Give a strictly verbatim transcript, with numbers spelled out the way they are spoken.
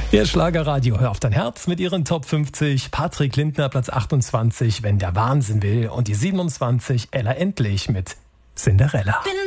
Ihr Schlagerradio, hör auf dein Herz mit ihren Top fünfzig. Patrick Lindner, Platz achtundzwanzig, Wenn der Wahnsinn will. Und die siebenundzwanzig, Ella Endlich mit Cinderella. Bin